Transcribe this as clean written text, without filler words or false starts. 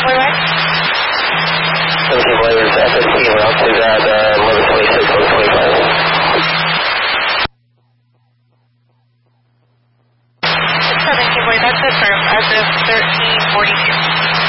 Convoy line? 17 Players FST, route to that 1126, 1125. 17 Convoy, that's affirmed as of 1342.